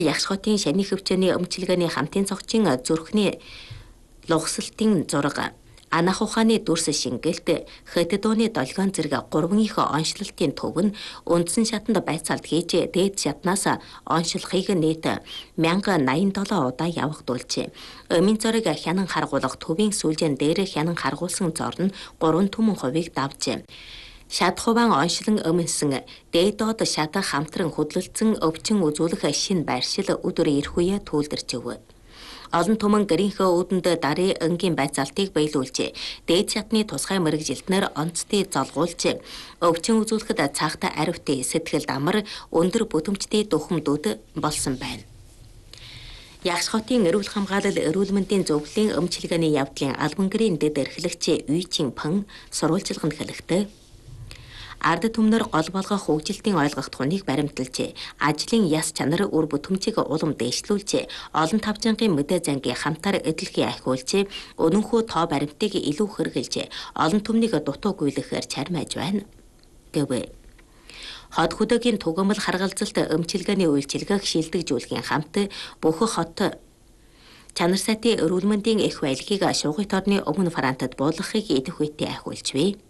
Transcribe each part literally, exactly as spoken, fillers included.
Ягш хотын шаны хөвчөөний өмчилгээний хамтын цогцын зүрхний лугсалтын зураг Анах ухааны дүрс шингэлт хэтэд оны долгион зэрэг гурван их онцлолтын төв нь үндсэн шатанд байцаалт хийж дээд шатнаас онцлохыг нийт one thousand eighty-seven удаа явагдуулжээ. Өмнө зориг хянан харгуулах төвийн сүүлжэн дээр хянан харгуулсан зор нь three түмэн хувийг давжээ. Шат хуван онцлон өмнсөн дээд доод шат хамтран хөдлөлдсөн өвчин үзүүлэх шинэ байршил өдөр ирэх үе түүлдэрч өв. Олон түмэн гэрийнхээ үүдэнд дарыг өнгийн байцаалтыг биелүүлжээ. Дээд шатны тусгай мэрэгжилтнэр онцтой золгуулж, өвчин үзүүлэхэд цаахтай аривтай сэтгэл амар өндөр бүтэмжтэй дөхөмдүүд болсон байна. Ягш хотын эрүүл хамгаалал эрүүл мэндийн зөвлөлийн өмчилгээний явдлын албан гэрийн дэд эрхлэгч Үй Чин Пэн сурвалжилганд хэлэхдээ ард түмнэр гол болгох хөгжилтийн ойлгох хүнийг баримталжээ. Ажлын яс чанар үр бүтэмжийг улам дээшлүүлжээ. Олон тавжангийн мэдээ зангийн хамтаар эдлэхий ахиулжээ. Өнөнхөө тоо баримтыг илүү хэрэгжилжээ. Олон түмнийг дутуу гүйлэхээр чармайж байна. Гэвэ. Хот хөдөөгийн түгээмэл харгалзалт өмчилгээний үйлчилгээг шилдэгжүүлэхийн хамт бүх хот чанар сайтын эрүүл мэндийн их баялагийг шуугит орны өмнө Франтад буулгахыг идэх үедээ ахиулжвэ.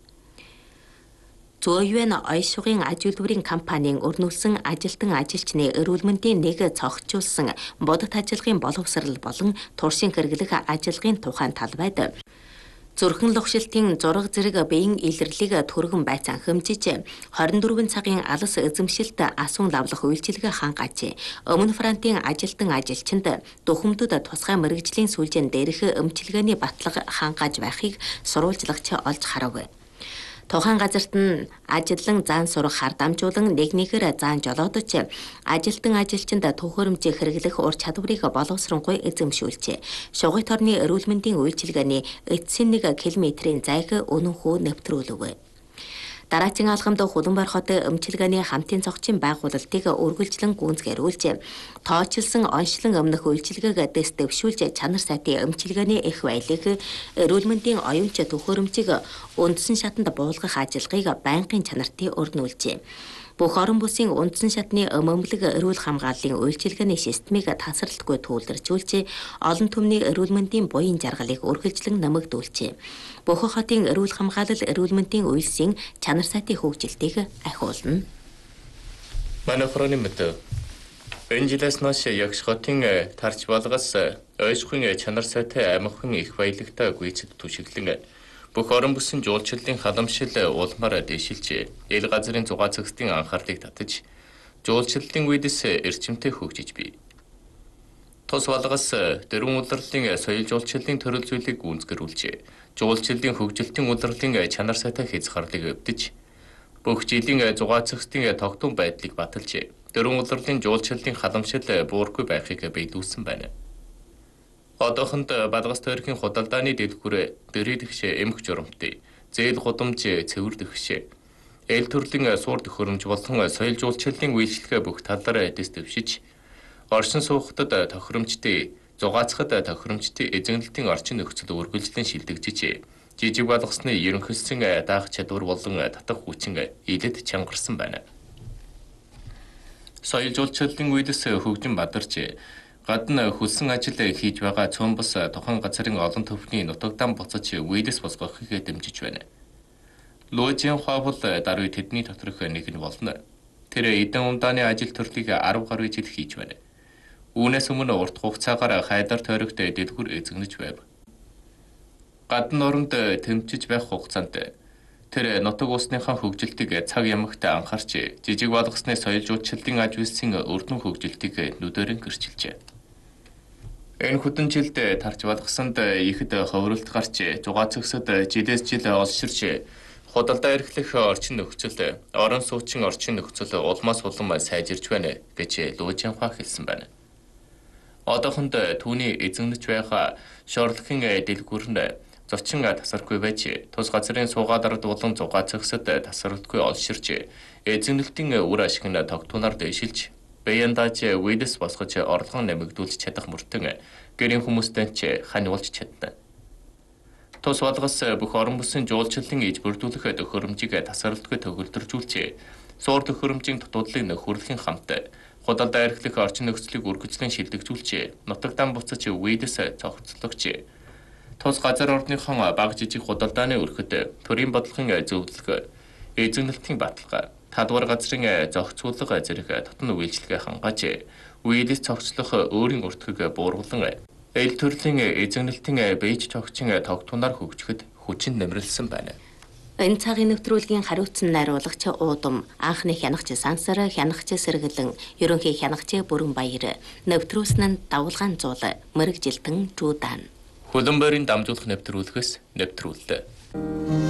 Зөөйвэн ойшгын аж үйлдвэрийн компанийн өрнүүлсэн ажилтан ажилчны эрүүл мэндийн нэг цогцолсон бодит ажиллагын боловсрал болон туршин хэрэглэх ажиллагын тухайн талбайд зүрхэн лухшилтын зураг зэрэг биеийн илэрлийг түргэн байцаан хэмжиж twenty-four цагийн алс эзэмшилт асуун лавлах үйлчилгээ хангажээ. Өмнө Франтын ажилтан ажилчинд дөхөмдөд тусгай мэрэгжлийн сүлжээн дээрх өмчилгээний батлага хангаж байхыг сурвалжлагч олж харав. Тухайн газарт нь ажиллан заан сурах хар дамжуулан нэг нэгээр заан жолоодож ажилтан ажилчинд төхөөрөмжийг хэрэглэх ур чадварыг боловсронгуй эзэмшүүлжээ. Шугит орны эрүүл мэндийн үйлчилгээний эцсийн нэг километрийн зайг өнөнхөө нэвтрүүлв. Дараагийн алхамд Хуланбар хотын өмчилгээний хамтын цогцын байгуулалтыг үргэлжлэн гүйцэтгүүлж, тооцолсон онцлон өмнөх үйлчилгээг дэс дэвшүүлж чанар сайтын өмчилгээний их баялаг эрүүл мэндийн оюунч төхөөрөмжийг үндсэн шатанд буулгах ажиллагааг байнгын чанартай өрнүүлжээ. Бүх орон бүсийн үндсэн шатны өмөмлөг эрүүл хамгааллын үйлчилгээний системийг тасралтгүй түүлэржүүлж, олон түмний эрүүл мэндийн буян жаргалыг үргэлжлэн нэмэгдүүлжээ. Бүх хотын эрүүл хамгаалал эрүүл мэндийн үйлсийн чанар сайтын хөгжилтийг ахиулна. Манай хорооны мэдээ. Энэ жилээс нааш Ягш хотын тарж болгоос ойшхын чанар сайтай амархан их баялагтай гүйцэд түшиглэн бүх орон бүсийн жуулчлалын халамжшил улмаар дэвшилж, эл газрын зугаа цэгцийн анхаарлыг татаж, жуулчлалын үедээс эрчимтэй хөгжиж бий. Тус болгоос дөрвөн улирлын соёл жуулчлалын төрөл зүйлийг гүйцэтгүүлж, жуулчлалын хөгжилтийн улирлын чанар сайтай хязгаарлыг өвдөж, бүх жилийн зугаа цэгцийн тогтун байдлыг баталж, дөрвөн улирлын жуулчлалын халамжшил буурахгүй байхыг биелүүлсэн байна. Одоохонд Балгас тойргийн худалдааны дэлгүүр дэрийдэгш эмх журамтай, зээл гудамж цэвэр дэгш, эл төрлийн суур төхөөрөмж болон соёл жуулчлалын үйлчлэгээ бүх талаар дэс дэвшиж, оршин суухтад тохиромжтой, зугаацахад тохиромжтой эзэмнэлтийн орчин нөхцөл үргэлжлэн шилдэгжиж, жижиг Балгасны ерөнхийлсөн даах чадвар болон татах хүчин илэд чангарсан байна. Соёл жуулчлалын үедээс хөгжин бадарч, гадна хөлсөн ажил хийж байгаа цөөн бус тухайн газрын олон төвхний нутагдан буцаж үедээс босгохыг дэмжиж байна. Луужийн хаа бол даруй тэдний доторх нэг нь болно. Тэр эдэн ундааны ажил төрлийг ten гаруй жил хийж байна. Үүнээс өмнө урт хугацаагаар хайдар тойрогт дэлгүр эзэгнэж байв. Гадна оронд тэмчиж байх хугацаанд тэр нутаг усныхаа хөгжилтийг цаг ямагт анхаарч, жижиг Балгасны соёл жуулчлалын аж үйлсийн өрдөн хөгжилтийг нүдэрэн гэрчилжээ. Энэ хүдэн жилд тарж Балгасанд ихэд ховролт гарч, зугаа цэгсэд жилээс жил олширч, худалдаа эрхлэх орчин нөхцөл, орон суучин орчин нөхцөл улмаас улам сайжирч байна гэж Луужийн хаа хэлсэн байна. Одоохонд түүний эзэмнэж байгаа шорлохын дэлгүүр нь зочин тасархгүй байж, тус газрын суугаалард болон зугаа цэгсэд тасралтгүй олширч, эзэмнэлтийн үр ашиг нь тогтунаар дэвшилж, Баяндаач үедээс босгож орлогон нэмэгдүүлж чадах мөртөн гэрийн хүмүүстэй ч ханиулж чадна. Тус Балгас бүх орон бүсийн жуулчлалын иж бүрдүүлэх төхөөрөмжийг тасралтгүй төгөлдржүүлж, суур төхөөрөмжийн дутуудлыг нөхөрлөхийн хамт Худалдаа эрхлэх орчин нөхцөлийг үргэлжлэн шилдэгжүүлж, нутаг дан буцаж Уэйдэс цогцлогч. Тус газар орныхон бага жижиг худалдааны өрхөд төрийн бодлогын зөвлөлгөө, эзэмнэлтийн баталгаа, талбар газрын зохицуулга зэрэг татна үйлчлэгээ хангааж, Уэйдэс цогцлох өөрийн өртгөг бууруулан эл төрлийн эзэмнэлтийн бэйж цогцын тогтунаар хөгжөхөд хүчин нэмэрлсэн байна. Энэ цагийн нэвтрүүлгийн хариуцсан найруулагч Уудам, анхны хянагч Сансар, хянагч Сэргэлэн, ерөнхий хянагч Бүрэнбаяр, нэвтрүүлсэн нь Давалгаан Зуул, Мэрэгжилтэн Жуудан. Хөлбөмбөрийн дамжуулах нэвтрүүлгээс нэвтрүүллээ.